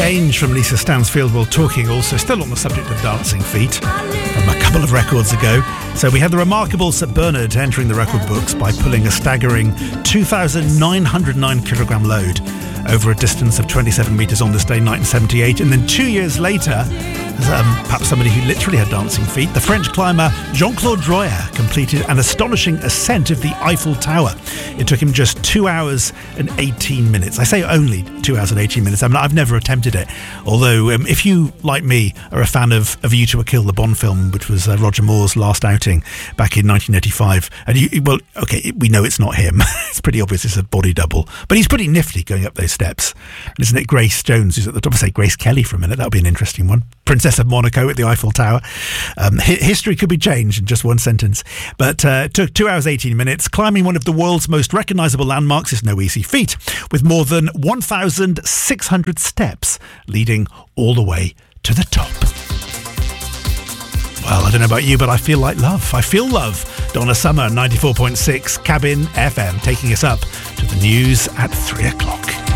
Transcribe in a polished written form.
Change from Lisa Stansfield, while talking also still on the subject of dancing feet from a couple of records ago. So we had the remarkable St Bernard entering the record books by pulling a staggering 2,909 kilogram load over a distance of 27 metres on this day, 1978. And then 2 years later, perhaps somebody who literally had dancing feet, the French climber Jean-Claude Droyer completed an astonishing ascent of the Eiffel Tower. It took him just 2 hours and 18 minutes. I say only 2 hours and 18 minutes. I mean, I've never attempted it. Although, if you, like me, are a fan of A View to a Kill, the Bond film, which was Roger Moore's last outing back in 1985, and we know it's not him. It's pretty obvious it's a body double. But he's pretty nifty going up those steps. And isn't it Grace Jones who's at the top? I say Grace Kelly for a minute. That would be an interesting one. Princess of Monaco at the Eiffel Tower. History could be changed in just one sentence. But it took 2 hours, 18 minutes. Climbing one of the world's most recognisable landmarks is no easy feat, with more than 1,600 steps leading all the way to the top. Well, I don't know about you, but I feel like love. I feel love. Donna Summer, 94.6 Cabin FM, taking us up to the news at 3 o'clock.